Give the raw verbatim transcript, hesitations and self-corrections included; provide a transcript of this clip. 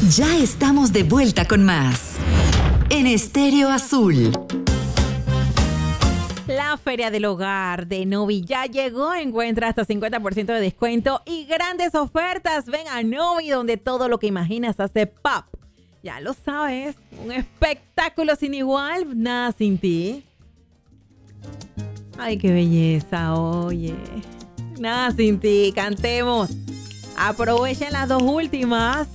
Ya estamos de vuelta con más en Estéreo Azul. La Feria del Hogar de Novi ya llegó. Encuentra hasta cincuenta por ciento de descuento y grandes ofertas. Ven a Novi, donde todo lo que imaginas hace pop. Ya lo sabes, un espectáculo sin igual, nada sin ti. Ay, qué belleza, oye. Nada sin ti, cantemos. Aprovechen las dos últimas.